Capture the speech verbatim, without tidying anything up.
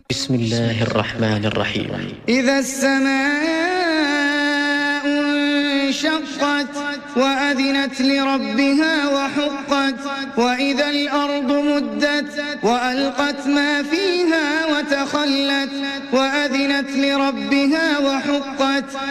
بسم الله الرحمن الرحيم. إذا السماء انشقت وأذنت لربها وحقت وإذا الأرض مدت وألقت ما فيها وتخلت وأذنت لربها وحقت